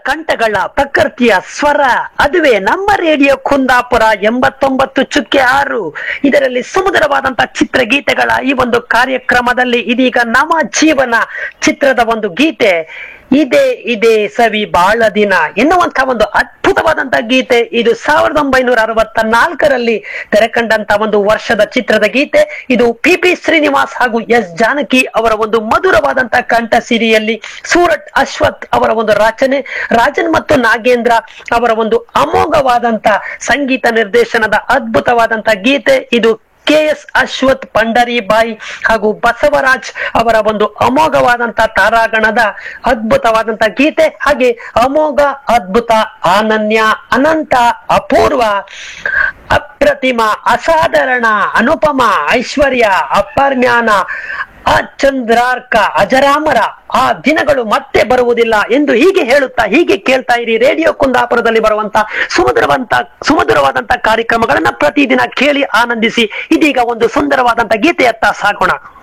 ಕಂಠಗಳ ಪ್ರಕೃತಿಯ ಸ್ವರ, ಅದುವೇ ನಮ್ಮ ರೇಡಿಯೋ ಕುಂದಾಪುರ 89.6. ಇದರಲ್ಲಿ ಸುಮಧುರವಾದಂತಹ ಚಿತ್ರಗೀತೆಗಳ ಈ ಒಂದು ಕಾರ್ಯಕ್ರಮದಲ್ಲಿ ಇದೀಗ ನವ ಜೀವನ ಚಿತ್ರದ ಒಂದು ಗೀತೆ, ಇದೇ ಇದೇ ಸವಿ ಬಾಳ ದಿನ ಎನ್ನುವಂತಹ ಒಂದು ಅದ್ಭುತವಾದಂತಹ ಗೀತೆ. ಇದು 1964ರಲ್ಲಿ ತೆರೆಕಂಡಂತ ಒಂದು ವರ್ಷದ ಚಿತ್ರದ ಗೀತೆ. ಇದು ಪಿ ಶ್ರೀನಿವಾಸ್ ಹಾಗೂ ಎಸ್ ಜಾನಕಿ ಅವರ ಒಂದು ಮಧುರವಾದಂತಹ ಕಂಠ ಸಿರಿಯಲ್ಲಿ ಸೂರಟ್ ಅಶ್ವಥ್ ಅವರ ಒಂದು ರಚನೆ, ರಾಜನ್ ಮತ್ತು ನಾಗೇಂದ್ರ ಅವರ ಒಂದು ಅಮೋಘವಾದಂತ ಸಂಗೀತ ನಿರ್ದೇಶನದ ಅದ್ಭುತವಾದಂತಹ ಗೀತೆ. ಇದು KS ಅಶ್ವಥ್, ಪಂಡರಿಬಾಯಿ ಹಾಗೂ ಬಸವರಾಜ್ ಅವರ ಒಂದು ಅಮೋಘವಾದಂತಹ ತಾರಾಗಣದ ಅದ್ಭುತವಾದಂತ ಗೀತೆ. ಹಾಗೆ ಅಮೋಘ, ಅದ್ಭುತ, ಅನನ್ಯ, ಅನಂತ, ಅಪೂರ್ವ, ಅಪ್ರತಿಮ, ಅಸಾಧಾರಣ, ಅನುಪಮ, ಐಶ್ವರ್ಯ, ಅಪರ್ಮ್ಯಾನ, ಅಚಂದ್ರಾರ್ಕ, ಅಜರಾಮರ, ಆ ದಿನಗಳು ಮತ್ತೆ ಬರುವುದಿಲ್ಲ ಎಂದು ಹೀಗೆ ಹೇಳುತ್ತಾ ಹೀಗೆ ಕೇಳ್ತಾ ಇರಿ ರೇಡಿಯೋ ಕುಂದಾಪುರದಲ್ಲಿ ಬರುವಂತ ಸುಮಧುರವಾದಂತ ಕಾರ್ಯಕ್ರಮಗಳನ್ನ ಪ್ರತಿದಿನ ಕೇಳಿ ಆನಂದಿಸಿ. ಇದೀಗ ಒಂದು ಸುಂದರವಾದಂತ ಗೀತೆಯತ್ತ ಸಾಗೋಣ.